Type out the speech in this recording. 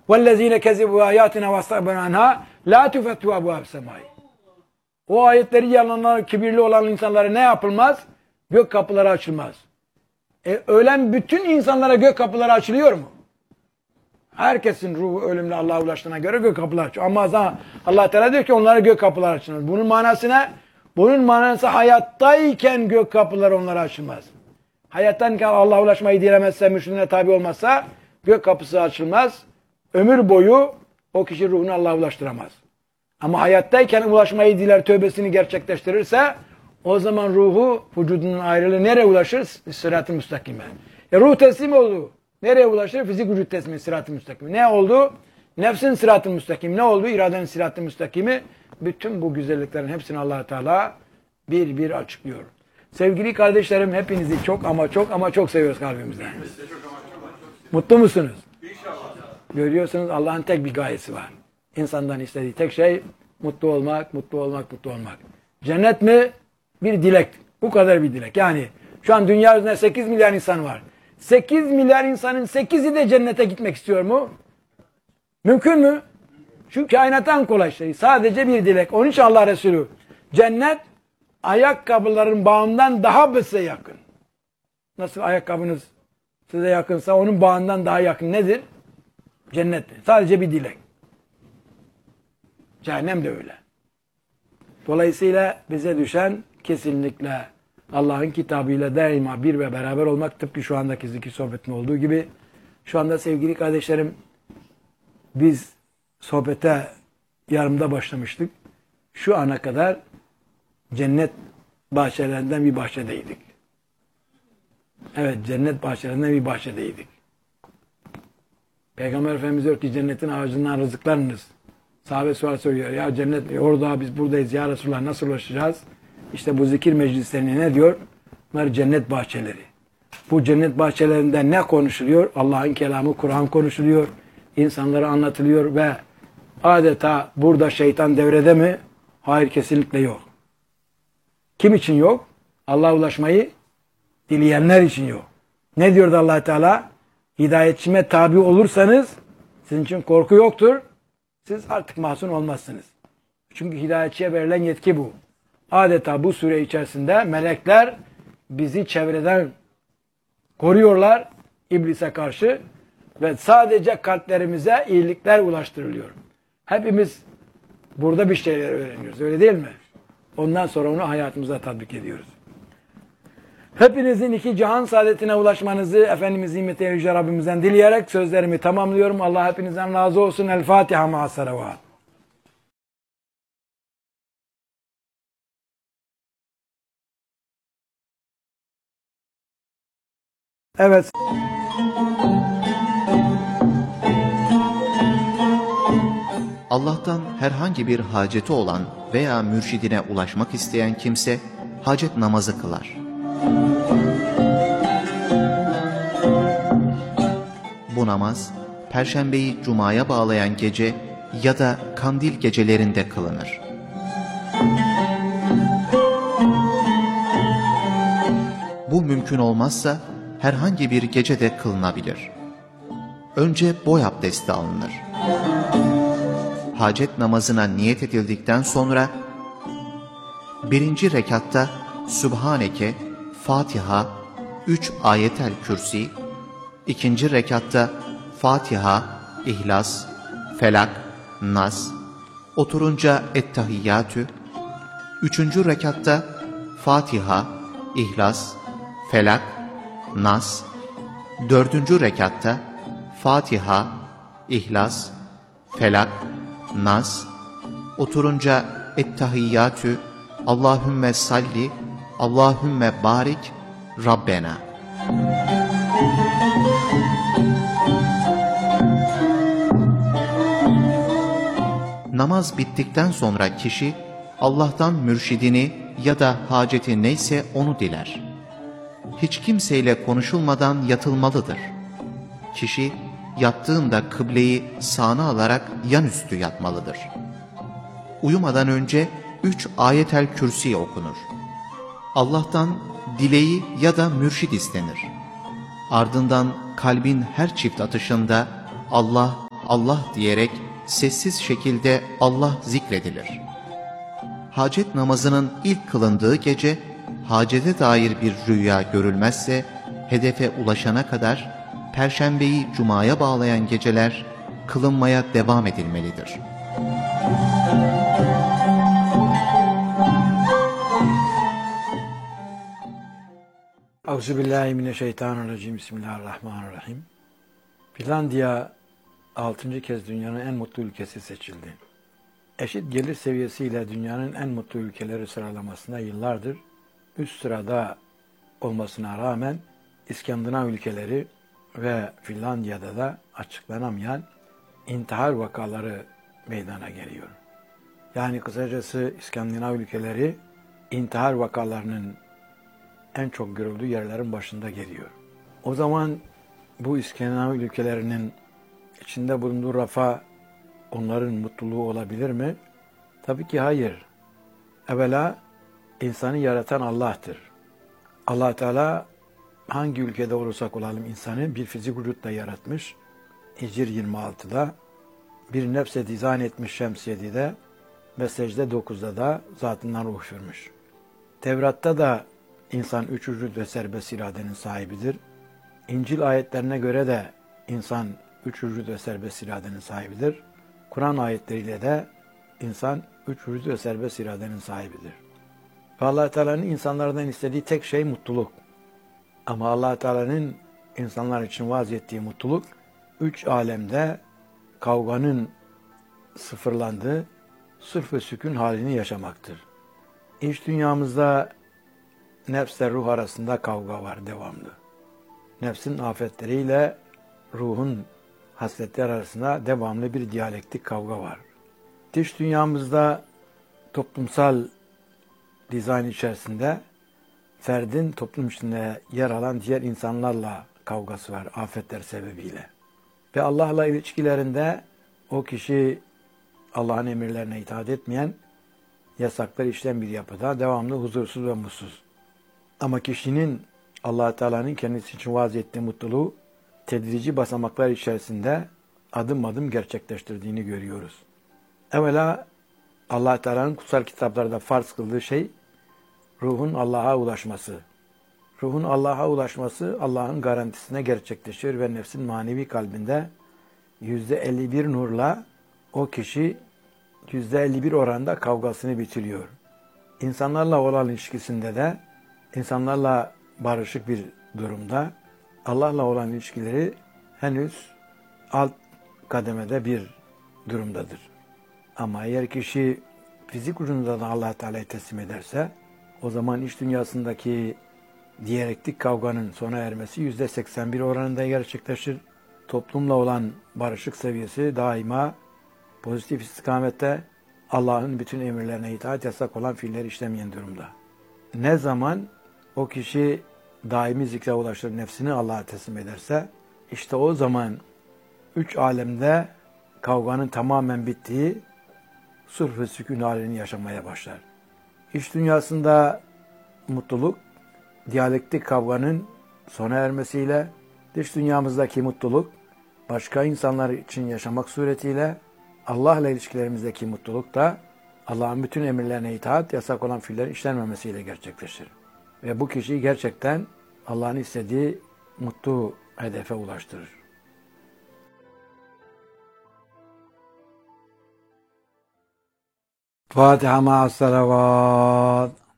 وَالَّذ۪ينَ كَذِبُوا آيَاتِنَا وَاسْتَكْبَرُوا عَنْهَا لَا تُفَتُّوا أَبْوَابَ السَّمَاءِ. O ayetleri yalanlar, kibirli olan insanlara ne yapılmaz? Gök kapıları açılmaz. Ölen bütün insanlara gök kapıları açılıyor mu? Herkesin ruhu ölümle Allah'a ulaştığına göre gök kapıları açılıyor. Ama Allah Teala diyor ki onlara gök kapıları açılmaz. Bunun manası ne? Bunun manası hayattayken gök kapıları onlara açılmaz. Hayattayken Allah'a ulaşmayı dilemezse, mürşidine tabi olmazsa gök kapısı açılmaz. Ömür boyu o kişi ruhunu Allah'a ulaştıramaz. Ama hayattayken ulaşmayı diler, tövbesini gerçekleştirirse o zaman ruhu vücudunun ayrılığı nereye ulaşır? Sırat-ı müstakime. Ruh teslim oldu. Nereye ulaşır? Fizik vücut teslimi, sırat-ı müstakime. Ne oldu? Nefsin sırat-ı müstakimi. Ne oldu? İradenin sırat-ı müstakimi. Bütün bu güzelliklerin hepsini Allah Teala bir bir açıklıyor. Sevgili kardeşlerim, hepinizi çok ama çok seviyoruz kalbimizden. Mutlu musunuz? Görüyorsunuz Allah'ın tek bir gayesi var. İnsandan istediği tek şey mutlu olmak, mutlu olmak, mutlu olmak. Cennet mi? Bir dilek. Bu kadar bir dilek. Yani şu an dünya üzerinde 8 milyar insan var. 8 milyar insanın 8'i de cennete gitmek istiyor mu? Mümkün mü? Şu kainattan kolay şey. Sadece bir dilek. Onun için Allah Resulü cennet ayakkabıların bağından daha size yakın. Nasıl ayakkabınız size yakınsa onun bağından daha yakın nedir? Cennet. Sadece bir dilek. Cehennem de öyle. Dolayısıyla bize düşen kesinlikle Allah'ın kitabıyla daima bir ve beraber olmak, tıpkı şu andaki zikir sohbetinin olduğu gibi. Şu anda sevgili kardeşlerim, biz sohbete yarımda başlamıştık. Şu ana kadar cennet bahçelerinden bir bahçedeydik. Evet, cennet bahçelerinden bir bahçedeydik. Peygamber Efendimiz diyor ki cennetin ağacından rızıklarınız. Sahabe soruyor, ya cennet orada, biz buradayız ya Resulullah, nasıl ulaşacağız? İşte bu zikir meclislerine ne diyor? Bunlar cennet bahçeleri. Bu cennet bahçelerinde ne konuşuluyor? Allah'ın kelamı, Kur'an konuşuluyor. İnsanlara anlatılıyor ve adeta burada şeytan devrede mi? Hayır, kesinlikle yok. Kim için yok? Allah'a ulaşmayı dileyenler için yok. Ne diyordu Allah Teala? Hidayetçime tabi olursanız sizin için korku yoktur. Siz artık mahzun olmazsınız. Çünkü hidayetçiye verilen yetki bu. Adeta bu süre içerisinde melekler bizi çevreden koruyorlar iblise karşı ve sadece kalplerimize iyilikler ulaştırılıyor. Hepimiz burada bir şeyler öğreniyoruz. Öyle değil mi? Ondan sonra onu hayatımıza tatbik ediyoruz. Hepinizin iki cihan saadetine ulaşmanızı Efendimiz Nimet-i Yüce Rabbimizden dileyerek sözlerimi tamamlıyorum. Allah hepinizden razı olsun. El Fatiha ma'as salavat. Evet. Allah'tan herhangi bir haceti olan veya mürşidine ulaşmak isteyen kimse hacet namazı kılar. Bu namaz, Perşembeyi Cuma'ya bağlayan gece ya da kandil gecelerinde kılınır. Bu mümkün olmazsa herhangi bir gecede kılınabilir. Önce boy abdesti alınır. Hacet namazına niyet edildikten sonra birinci rekatta Sübhaneke, Fatiha, 3 ayetel kürsi, ikinci rekatta Fatiha, İhlas, Felak, Nas, oturunca Ettehiyyatü, üçüncü rekatta Fatiha, İhlas, Felak, Nas, dördüncü rekatta Fatiha, İhlas, Felak, Nas, oturunca Ettehiyyatü, Allahümme salli, Allahümme barik, Rabbena. Namaz bittikten sonra kişi Allah'tan mürşidini ya da haceti neyse onu diler. Hiç kimseyle konuşulmadan yatılmalıdır. Kişi yattığında kıbleyi sağına alarak yanüstü yatmalıdır. Uyumadan önce 3 ayetel kürsi okunur. Allah'tan dileği ya da mürşid istenir. Ardından kalbin her çift atışında Allah, Allah diyerek sessiz şekilde Allah zikredilir. Hacet namazının ilk kılındığı gece, hacete dair bir rüya görülmezse, hedefe ulaşana kadar Perşembeyi Cuma'ya bağlayan geceler kılınmaya devam edilmelidir. Euzubillahimineşşeytanirracim. Bismillahirrahmanirrahim. Finlandiya 6. kez dünyanın en mutlu ülkesi seçildi. Eşit gelir seviyesiyle dünyanın en mutlu ülkeleri sıralamasında yıllardır üst sırada olmasına rağmen İskandinav ülkeleri ve Finlandiya'da da açıklanamayan intihar vakaları meydana geliyor. Yani kısacası İskandinav ülkeleri intihar vakalarının en çok görüldüğü yerlerin başında geliyor. O zaman bu İskandinav ülkelerinin içinde bulunduğu refah onların mutluluğu olabilir mi? Tabii ki hayır. Evvela insanı yaratan Allah'tır. Allah Teala hangi ülkede olursak olalım insanı bir fizik vücutla yaratmış. Hicr 26'da bir nefse dizayn etmiş Şems 7'de ve Secde 9'da da zatından ruh üfürmüş. Tevrat'ta da insan üç vücut ve serbest iradenin sahibidir. İncil ayetlerine göre de insan üç vücut ve serbest iradenin sahibidir. Kur'an ayetleriyle de insan üç vücut ve serbest iradenin sahibidir. Ve Allah Teala'nın insanlardan istediği tek şey mutluluk. Ama Allah Teala'nın insanlar için vaaz ettiği mutluluk üç alemde kavganın sıfırlandığı sırf ve sükun halini yaşamaktır. İç dünyamızda nefsle ruh arasında kavga var devamlı. Nefsin afetleriyle ruhun hasletleri arasında devamlı bir diyalektik kavga var. Dış dünyamızda toplumsal dizayn içerisinde ferdin toplum içinde yer alan diğer insanlarla kavgası var afetler sebebiyle. Ve Allah'la ilişkilerinde o kişi Allah'ın emirlerine itaat etmeyen, yasakları işleyen bir yapıda devamlı huzursuz ve mutsuz. Ama kişinin Allah Teala'nın kendisi için vaaz ettiği mutluluğu tedrici basamaklar içerisinde adım adım gerçekleştirdiğini görüyoruz. Evvela Allah Teala'nın kutsal kitaplarda farz kıldığı şey ruhun Allah'a ulaşması. Ruhun Allah'a ulaşması Allah'ın garantisine gerçekleşiyor ve nefsin manevi kalbinde %51 nurla o kişi %51 oranda kavgasını bitiriyor. İnsanlarla olan ilişkisinde de insanlarla barışık bir durumda Allah'la olan ilişkileri henüz alt kademede bir durumdadır. Ama eğer kişi fizik ucunda da Allah Teala'ya teslim ederse o zaman iç dünyasındaki diyalektik kavganın sona ermesi %81 oranında gerçekleşir. Toplumla olan barışık seviyesi daima pozitif istikamette Allah'ın bütün emirlerine itaat yasak olan fiilleri işlemeyen durumda. Ne zaman o kişi daimi zikre ulaşır, nefsini Allah'a teslim ederse işte o zaman üç alemde kavganın tamamen bittiği sırf ve sükun halini yaşamaya başlar. İç dünyasında mutluluk, diyalektik kavganın sona ermesiyle, dış dünyamızdaki mutluluk, başka insanlar için yaşamak suretiyle, Allah'la ilişkilerimizdeki mutluluk da Allah'ın bütün emirlerine itaat, yasak olan fiillerin işlenmemesiyle gerçekleşir. Ve bu kişiyi gerçekten Allah'ın istediği mutlu hedefe ulaştırır. Fatiha ma'as salavat.